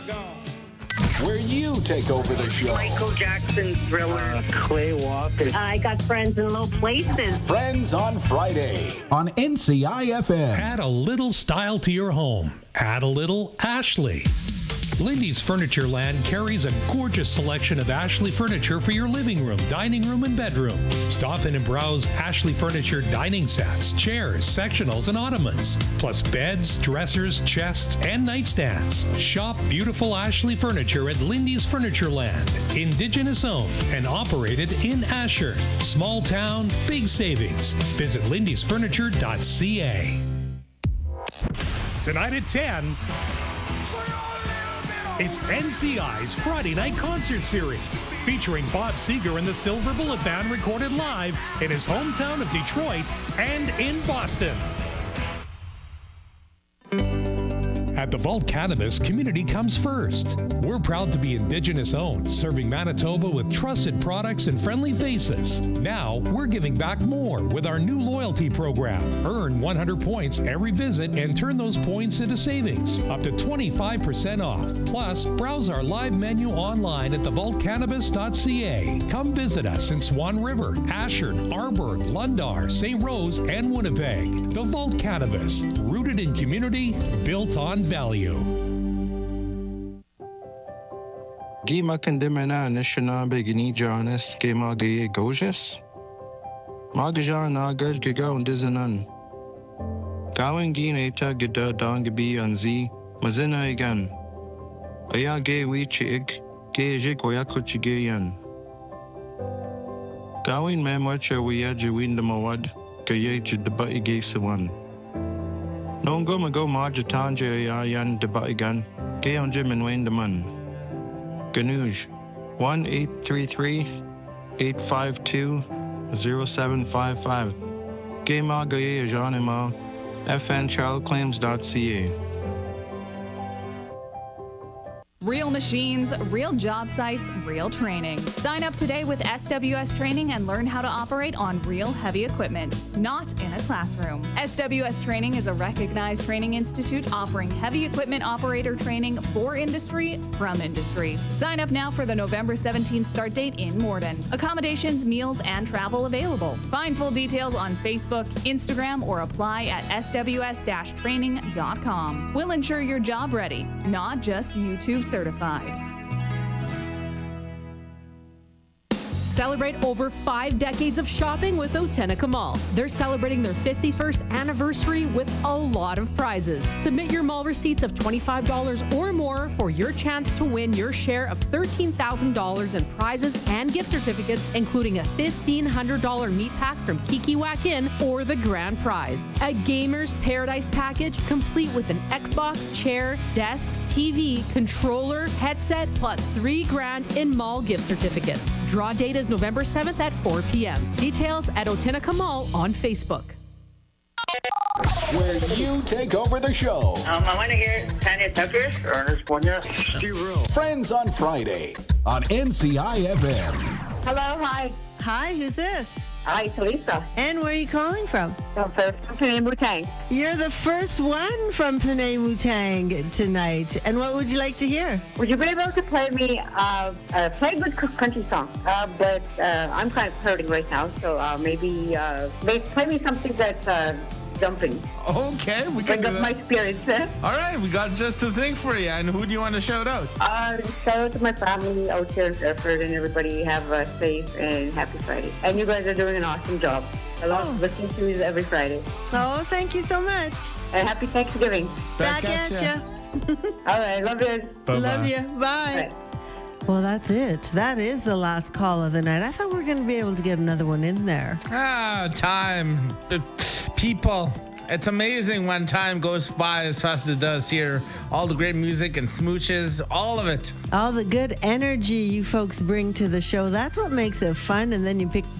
Where you take over the show. Michael Jackson, Thriller. Clay Walker. I got friends in low places. Friends on Friday on NCIFM. Add a little style to your home. Add a little Ashley. Lindy's Furniture Land carries a gorgeous selection of Ashley furniture for your living room, dining room, and bedroom. Stop in and browse Ashley Furniture dining sets, chairs, sectionals, and ottomans, plus beds, dressers, chests, and nightstands. Shop beautiful Ashley furniture at Lindy's Furniture Land. Indigenous owned and operated in Asher. Small town, big savings. Visit lindysfurniture.ca. Tonight at 10, it's NCI's Friday Night Concert Series, featuring Bob Seger and the Silver Bullet Band recorded live in his hometown of Detroit and in Boston. At the Vault Cannabis, community comes first. We're proud to be Indigenous owned, serving Manitoba with trusted products and friendly faces. Now, we're giving back more with our new loyalty program. Earn 100 points every visit and turn those points into savings, up to 25% off. Plus, browse our live menu online at thevaultcannabis.ca. Come visit us in Swan River, Ashern, Arborg, Lundar, St. Rose, and Winnipeg. The Vault Cannabis, rooted in community, built on value. Gima Kandimena Nishana Begini Jonas Gema Gaye Gojas Magajan Nagal Giga und Dizanan Gawin Gin Eta Gida Dangabi Anzi Mazina Egan Aya Gay Wichig Gay Jik Wayakuchigayan Gawin Mamwacha Wiyajawin the Mawad Gaye Jidaba Igaysawan Non go mago Majatanja Yan Debaigan Gay on Jim and Wayne the Man Ganuj 1-833-852-0755 Gayma Gaye Janima FNChildClaims.ca. Real machines, real job sites, real training. Sign up today with SWS Training and learn how to operate on real heavy equipment, not in a classroom. SWS Training is a recognized training institute offering heavy equipment operator training for industry from industry. Sign up now for the November 17th start date in Morden. Accommodations, meals, and travel available. Find full details on Facebook, Instagram, or apply at sws-training.com. We'll ensure you're job ready, not just YouTube certified. Celebrate over 5 decades of shopping with Otenica Mall. They're celebrating their 51st anniversary with a lot of prizes. Submit your mall receipts of $25 or more for your chance to win your share of $13,000 in prizes and gift certificates, including a $1,500 meat pack from Kiki Whack In or the grand prize, a Gamer's Paradise package complete with an Xbox, chair, desk, TV, controller, headset, plus $3,000 in mall gift certificates. Draw date is November 7th at 4 p.m. Details at Otenica Mall on Facebook. Where you take over the show. I want to hear Tanya Tucker, Ernest Ponya, Steve Rule. Friends on Friday on NCIFM. Hello, hi. Hi, who's this? Hi, it's Lisa. And where are you calling from? From Penang Butang. You're the first one from Penang Mutang tonight. And what would you like to hear? Would you be able to play me play a good country song? But I'm kind of hurting right now, so maybe play me something that's jumping. Okay, we can Bring do up that. my spirits. All right, we got just the thing for you. And who do you want to shout out? Shout out to my family out here in Fairford, and everybody have a safe and happy Friday. And you guys are doing an awesome job. I love listening to you every Friday. Oh, thank you so much. And happy Thanksgiving. Back at ya. All right, love you. Bye-bye. Love you. Bye. Bye. Well, that's it. That is the last call of the night. I thought we were going to be able to get another one in there. Time. People. It's amazing when time goes by as fast as it does here. All the great music and smooches, all of it. All the good energy you folks bring to the show. That's what makes it fun. And then you pick